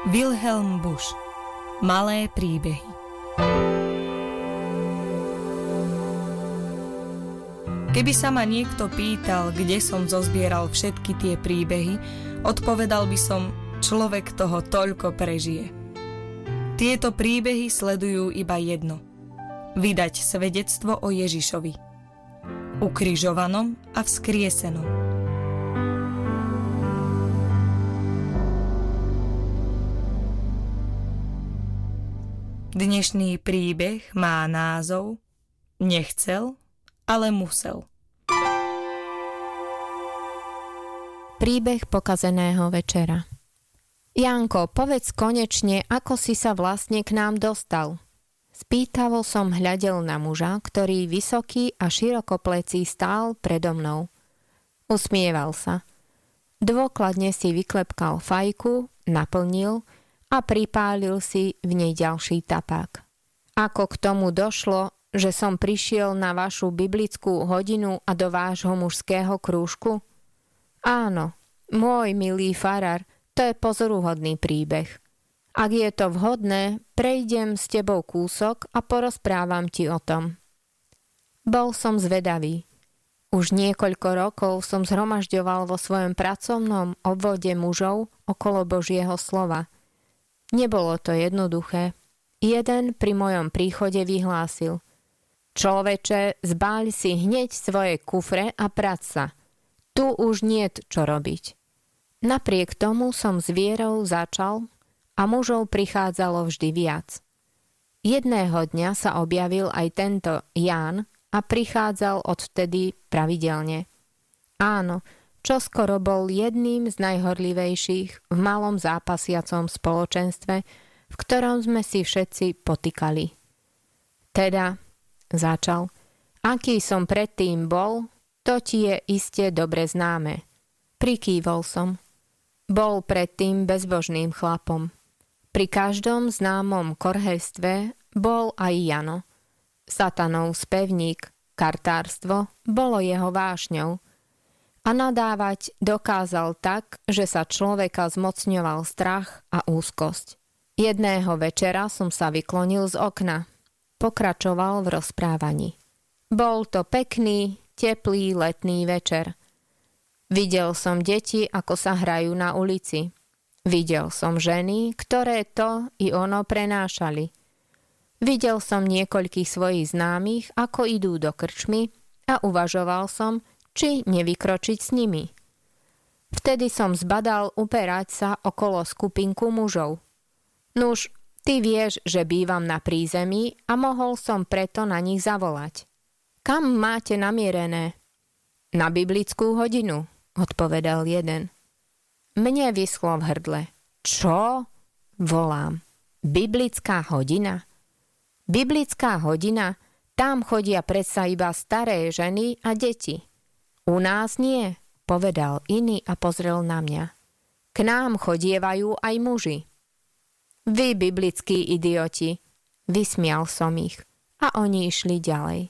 Wilhelm Busch. Malé príbehy. Keby sa ma niekto pýtal, kde som zozbieral všetky tie príbehy, odpovedal by som, človek toho toľko prežije. Tieto príbehy sledujú iba jedno. Vydať svedectvo o Ježišovi. Ukrižovanom a vzkriesenom. Dnešný príbeh má názov Nechcel, ale musel. Príbeh pokazeného večera. Janko, povedz konečne, ako si sa vlastne k nám dostal. Spýtavo som hľadel na muža, ktorý vysoký a širokoplecí stál predo mnou. Usmieval sa. Dôkladne si vyklepkal fajku, naplnil a pripálil si v nej ďalší tapák. Ako k tomu došlo, že som prišiel na vašu biblickú hodinu a do vášho mužského krúžku? Áno, môj milý farár, to je pozoruhodný príbeh. Ak je to vhodné, prejdem s tebou kúsok a porozprávam ti o tom. Bol som zvedavý. Už niekoľko rokov som zhromažďoval vo svojom pracovnom obvode mužov okolo Božieho slova. Nebolo to jednoduché. Jeden pri mojom príchode vyhlásil: Človeče, zbáľ si hneď svoje kufre a prať sa. Tu už niet čo robiť. Napriek tomu som s vierou začal a mužov prichádzalo vždy viac. Jedného dňa sa objavil aj tento Ján a prichádzal odvtedy pravidelne. Áno, čoskoro bol jedným z najhorlivejších v malom zápasiacom spoločenstve, v ktorom sme si všetci potýkali. Teda, začal, aký som predtým bol, to ti je iste dobre známe. Prikývol som. Bol predtým bezbožným chlapom. Pri každom známom korhejstve bol aj Jano. Satanov spevník, kartárstvo bolo jeho vášňou. A nadávať dokázal tak, že sa človeka zmocňoval strach a úzkosť. Jedného večera som sa vyklonil z okna. Pokračoval v rozprávaní. Bol to pekný, teplý letný večer. Videl som deti, ako sa hrajú na ulici. Videl som ženy, ktoré to i ono prenášali. Videl som niekoľkých svojich známych, ako idú do krčmy a uvažoval som, či nevykročiť s nimi. Vtedy som zbadal uperať sa okolo skupinku mužov. Nuž, ty vieš, že bývam na prízemí a mohol som preto na nich zavolať. Kam máte namierené? Na biblickú hodinu, odpovedal jeden. Mne vyschlo v hrdle. Čo? Volám. Biblická hodina? Biblická hodina? Tam chodia predsa iba staré ženy a deti. U nás nie, povedal iný a pozrel na mňa. K nám chodievajú aj muži. Vy, biblickí idioti, vysmial som ich a oni išli ďalej.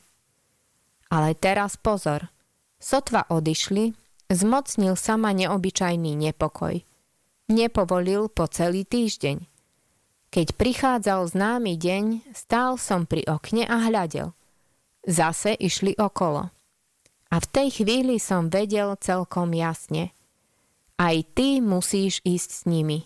Ale teraz pozor, sotva odišli, zmocnil sa ma neobyčajný nepokoj. Nepovolil po celý týždeň. Keď prichádzal známy deň, stál som pri okne a hľadel. Zase išli okolo. A v tej chvíli som vedel celkom jasne. Aj ty musíš ísť s nimi.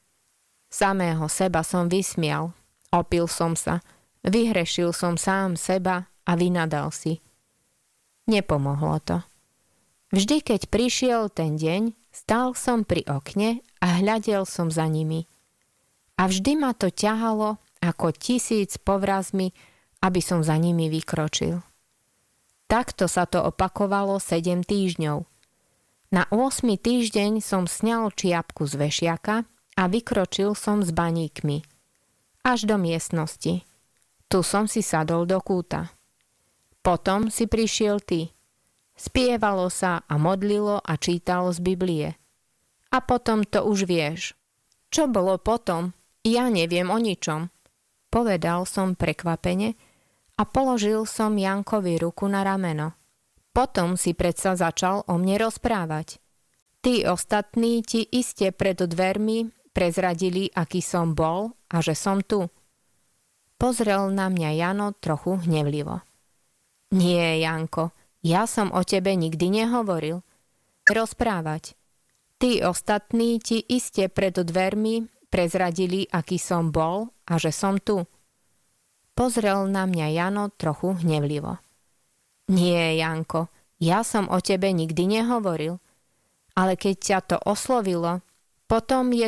Samého seba som vysmial. Opil som sa. Vyhrešil som sám seba a vynadal si. Nepomohlo to. Vždy, keď prišiel ten deň, stál som pri okne a hľadel som za nimi. A vždy ma to ťahalo ako 1000 povrazmi, aby som za nimi vykročil. Takto sa to opakovalo 7 týždňov. Na 8. týždeň som sňal čiapku z vešiaka a vykročil som s baníkmi. Až do miestnosti. Tu som si sadol do kúta. Potom si prišiel ty. Spievalo sa a modlilo a čítalo z Biblie. A potom to už vieš. Čo bolo potom? Ja neviem o ničom. Povedal som prekvapene a položil som Jankovi ruku na rameno. Potom si predsa začal o mne rozprávať. Tí ostatní ti iste pred dvermi prezradili, aký som bol a že som tu? Pozrel na mňa Jano trochu hnevlivo. Nie, Janko, ja som o tebe nikdy nehovoril. Rozprávať. Tí ostatní ti iste pred dvermi prezradili, aký som bol a že som tu. Pozrel na mňa Jano trochu hnevlivo. Nie, Janko, ja som o tebe nikdy nehovoril. Ale keď ťa to oslovilo, potom je